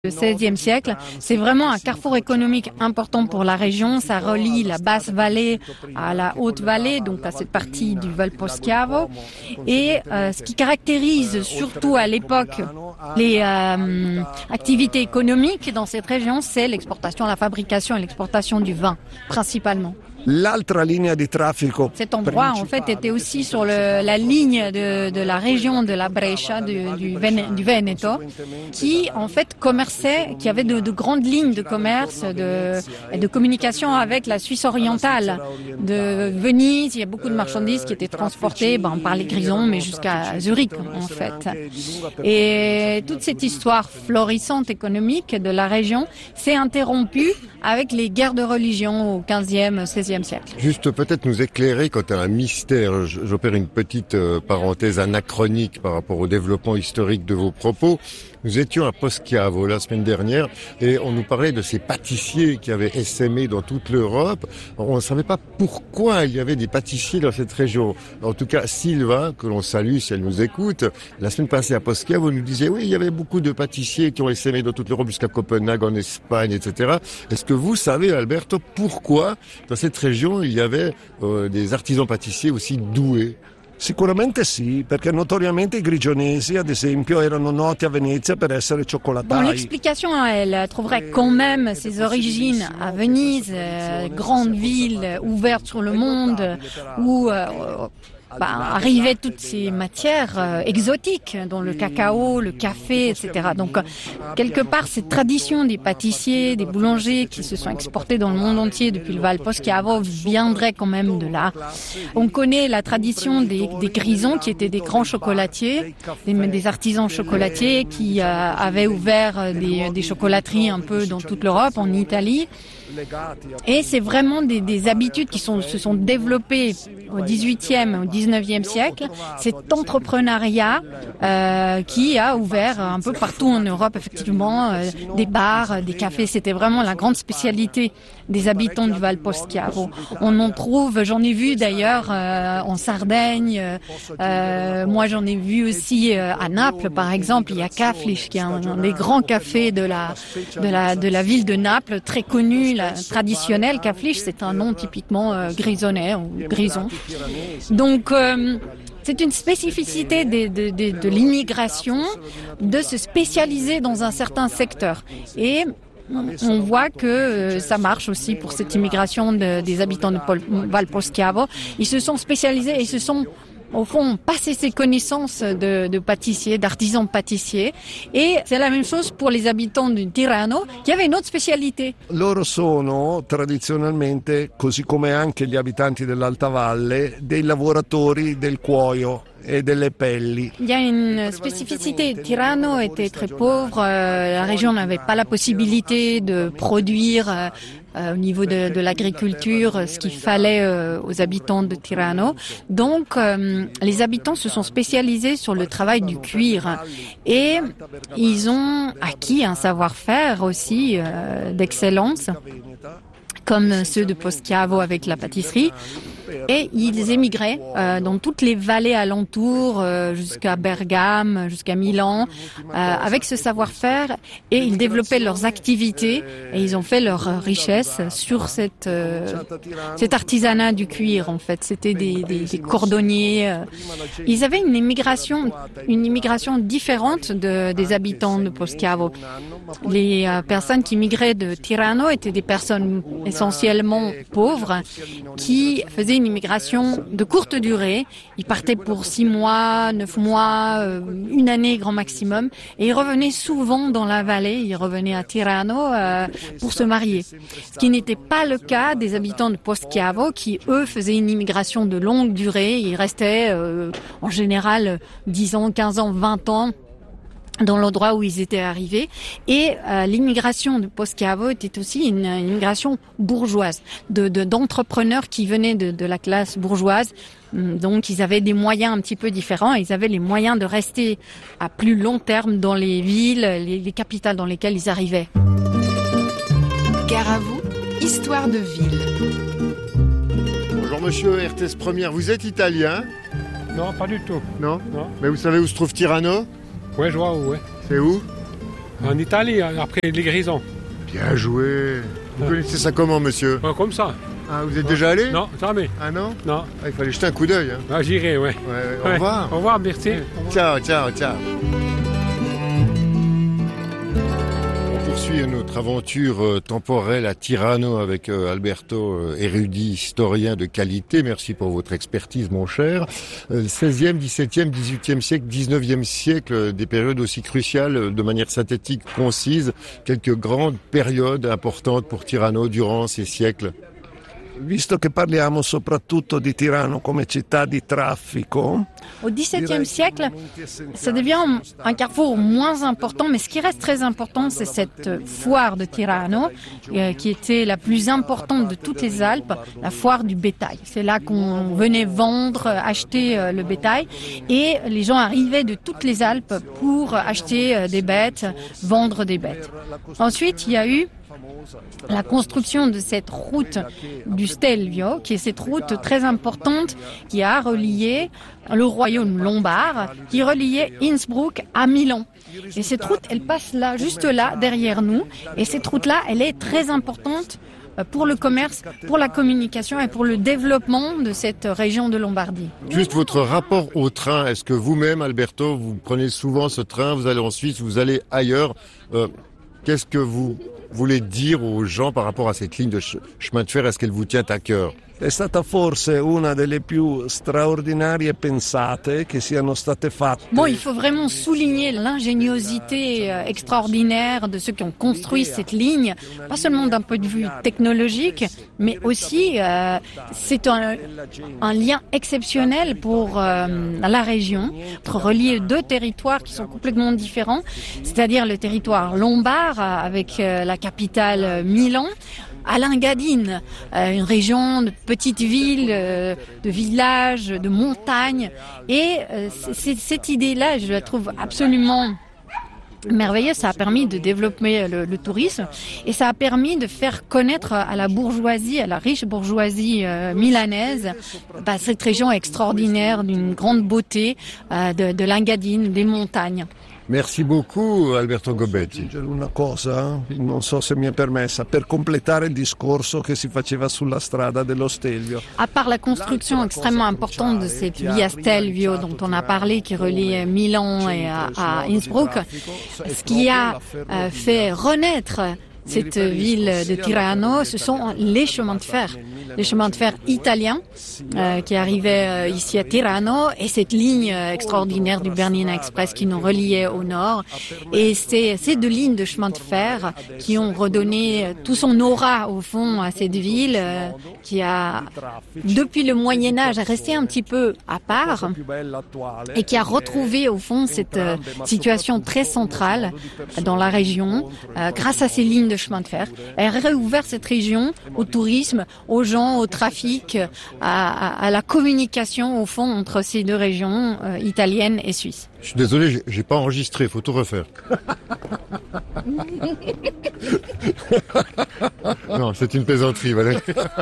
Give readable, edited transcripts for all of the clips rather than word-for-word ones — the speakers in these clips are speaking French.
Le XVIe siècle, c'est vraiment un carrefour économique important pour la région. Ça relie la basse vallée à la haute vallée, donc à cette partie du Val Poschiavo. Et ce qui caractérise surtout à l'époque les activités économiques dans cette région, c'est l'exportation, la fabrication et l'exportation du vin, principalement. L'altra linea di traffico. Cet endroit, en fait, était aussi sur la ligne de la région de la Brescia, du Veneto, qui, en fait, commerçait, qui avait de grandes lignes de commerce et de communication avec la Suisse orientale. De Venise, il y a beaucoup de marchandises qui étaient transportées par les Grisons, mais jusqu'à Zurich, en fait. Et toute cette histoire florissante économique de la région s'est interrompue avec les guerres de religion au XVe, XVIe siècle. Juste peut-être nous éclairer quant à un mystère. J'opère une petite parenthèse anachronique par rapport au développement historique de vos propos. Nous étions à Poschiavo la semaine dernière et on nous parlait de ces pâtissiers qui avaient essaimé dans toute l'Europe. On ne savait pas pourquoi il y avait des pâtissiers dans cette région. En tout cas, Sylvain, que l'on salue si elle nous écoute, la semaine passée à Poschiavo nous disait oui, il y avait beaucoup de pâtissiers qui ont essaimé dans toute l'Europe jusqu'à Copenhague, en Espagne, etc. Est-ce que vous savez, Alberto, pourquoi dans cette région il y avait des artisans pâtissiers aussi doués? Sicuramente sì, perché notoriamente i grigionesi, ad esempio, erano noti a Venezia per essere cioccolatari. L'explication, elle trouverait quand même ses origines à Venise, grande ville ouverte sur le monde, où arrivaient toutes ces matières exotiques, dont le cacao, le café, etc. Donc, quelque part, cette tradition des pâtissiers, des boulangers qui se sont exportés dans le monde entier depuis le Val Poschiavo viendrait quand même de là. On connaît la tradition des Grisons, qui étaient des grands chocolatiers, des artisans chocolatiers qui avaient ouvert des chocolateries un peu dans toute l'Europe, en Italie. Et c'est vraiment des habitudes qui se sont développées au XVIIIe, au XIXe siècle. Cet entrepreneuriat qui a ouvert un peu partout en Europe, effectivement, des bars, des cafés. C'était vraiment la grande spécialité des habitants du Val Poschiavo. On en trouve, j'en ai vu d'ailleurs en Sardaigne. Moi, j'en ai vu aussi à Naples, par exemple. Il y a Caflish, qui est un des grands cafés de la ville de Naples, très connu. Traditionnel, Caflish, c'est un nom typiquement grisonnais ou grison. Donc, c'est une spécificité de l'immigration de se spécialiser dans un certain secteur. Et on voit que ça marche aussi pour cette immigration des habitants de Val Poschiavo. Ils se sont spécialisés et ils se sont au fond, passer ses connaissances de pâtissiers, d'artisans pâtissiers. Et c'est la même chose pour les habitants de Tirano, qui avaient une autre spécialité. Loro sono tradizionalmente, così come anche gli abitanti dell'Alta Valle, dei lavoratori del cuoio et delle pelli. Il y a une spécificité. Tirano était très pauvre. La région n'avait pas la possibilité de produire au niveau de l'agriculture ce qu'il fallait aux habitants de Tirano. Donc, les habitants se sont spécialisés sur le travail du cuir et ils ont acquis un savoir-faire aussi d'excellence, comme ceux de Poschiavo avec la pâtisserie. Et ils émigraient dans toutes les vallées alentours, jusqu'à Bergame, jusqu'à Milan, avec ce savoir-faire, et ils développaient leurs activités et ils ont fait leur richesse sur cet artisanat du cuir. En fait, c'était des cordonniers. Ils avaient une immigration différente des habitants de Poschiavo. Les personnes qui migraient de Tirano étaient des personnes essentiellement pauvres qui faisaient une immigration de courte durée. Ils partaient pour 6 mois, 9 mois, une année grand maximum, et ils revenaient souvent dans la vallée. Ils revenaient à Tirano pour se marier. Ce qui n'était pas le cas des habitants de Poschiavo qui, eux, faisaient une immigration de longue durée. Ils restaient en général 10 ans, 15 ans, 20 ans dans l'endroit où ils étaient arrivés. Et l'immigration de Poschiavo était aussi une immigration bourgeoise, d'entrepreneurs qui venaient de la classe bourgeoise. Donc ils avaient des moyens un petit peu différents. Ils avaient les moyens de rester à plus long terme dans les villes, les capitales dans lesquelles ils arrivaient. Gare à vous, histoire de ville. Bonjour monsieur, RTS Première, vous êtes italien? Non, pas du tout. Non? Non. Mais vous savez où se trouve Tirano? Ouais, je vois où, ouais. C'est où? En Italie, après les grisons. Bien joué. Vous connaissez ça comment, monsieur? Comme ça. Ah, vous êtes déjà allé? Non, jamais. Ah non? Non. Ah, il fallait jeter un coup d'œil. Hein. Ah, j'irai, ouais. Au revoir. Au revoir, merci. Ciao. On poursuit notre aventure temporelle à Tirano avec Alberto, érudit, historien de qualité. Merci pour votre expertise, mon cher. 16e, 17e, 18e siècle, 19e siècle, des périodes aussi cruciales, de manière synthétique, concise. Quelques grandes périodes importantes pour Tirano durant ces siècles. Visto che parliamo soprattutto di Tirano come città di traffico, au XVIIe siècle, ça devient un carrefour moins important, mais ce qui reste très important, c'est cette foire de Tirano, qui était la plus importante de toutes les Alpes, la foire du bétail. C'est là qu'on venait vendre, acheter le bétail, et les gens arrivaient de toutes les Alpes pour acheter des bêtes, vendre des bêtes. Ensuite, il y a eu la construction de cette route du Stelvio, qui est cette route très importante qui a relié le royaume lombard, qui reliait Innsbruck à Milan. Et cette route, elle passe là, juste là, derrière nous. Et cette route-là, elle est très importante pour le commerce, pour la communication et pour le développement de cette région de Lombardie. Juste votre rapport au train, est-ce que vous-même, Alberto, vous prenez souvent ce train, vous allez en Suisse, vous allez ailleurs, qu'est-ce que vous voulez dire aux gens par rapport à cette ligne de chemin de fer? Est-ce qu'elle vous tient à cœur? È stata forse una delle più straordinarie pensate che siano state fatte. Bon, il faut vraiment souligner l'ingéniosité extraordinaire de ceux qui ont construit cette ligne, pas seulement d'un point de vue technologique, mais aussi c'est un lien exceptionnel pour la région, pour relier deux territoires qui sont complètement différents, c'est-à-dire le territoire lombard avec la capitale Milan, à l'Engadine, une région de petites villes, de villages, de montagnes. Et cette idée-là, je la trouve absolument merveilleuse. Ça a permis de développer le tourisme et ça a permis de faire connaître à la bourgeoisie, à la riche bourgeoisie milanaise, cette région extraordinaire d'une grande beauté de l'Engadine, des montagnes. Merci beaucoup, Alberto Gobetti. Una cosa, non so se mi è permessa, per completare il discorso che si faceva sulla strada dello Stelvio. À part la construction extrêmement importante de cette Via Stelvio dont on a parlé, qui relie Milan et à Innsbruck, ce qui a fait renaître cette ville de Tirano, ce sont les chemins de fer italiens qui arrivaient ici à Tirano et cette ligne extraordinaire du Bernina Express qui nous reliait au nord. Et c'est ces deux lignes de chemin de fer qui ont redonné tout son aura au fond à cette ville qui a, depuis le Moyen-Âge, resté un petit peu à part et qui a retrouvé au fond cette situation très centrale dans la région grâce à ces lignes de chemin de fer. Elle a réouvert cette région au tourisme, aux gens, au trafic, à la communication au fond entre ces deux régions italiennes et suisses. Je suis désolé, j'ai pas enregistré, faut tout refaire. Non, c'est une plaisanterie, Valérie.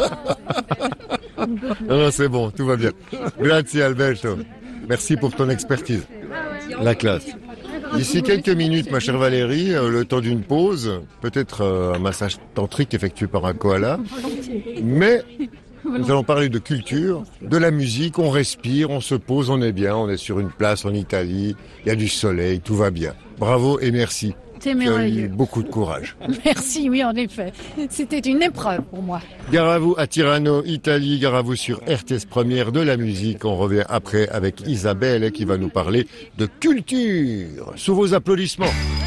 Non, c'est bon, tout va bien. Grazie Alberto. Merci pour ton expertise. La classe. D'ici quelques minutes, ma chère Valérie, le temps d'une pause, peut-être un massage tantrique effectué par un koala, mais nous allons parler de culture, de la musique, on respire, on se pose, on est bien, on est sur une place en Italie, il y a du soleil, tout va bien. Bravo et merci. C'est merveilleux. Tu as eu beaucoup de courage. Merci, oui, en effet. C'était une épreuve pour moi. Gare à vous à Tirano, Italie, gare à vous sur RTS Première de la musique. On revient après avec Isabelle qui va nous parler de culture. Sous vos applaudissements.